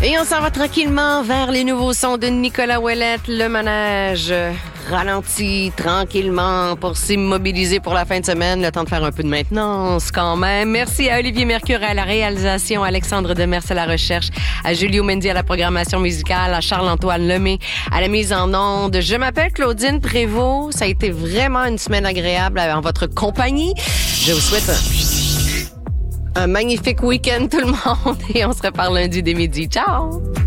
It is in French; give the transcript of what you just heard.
Et on s'en va tranquillement vers les nouveaux sons de Nicolas Ouellette. Le manège ralentit tranquillement pour s'immobiliser pour la fin de semaine. Le temps de faire un peu de maintenance quand même. Merci à Olivier Mercure à la réalisation, à Alexandre Demers à la recherche, à Julio Mendy à la programmation musicale, à Charles-Antoine Lemay à la mise en onde. Je m'appelle Claudine Prévost. Ça a été vraiment une semaine agréable en votre compagnie. Je vous souhaite un magnifique week-end tout le monde et on se reparle lundi dès midi. Ciao!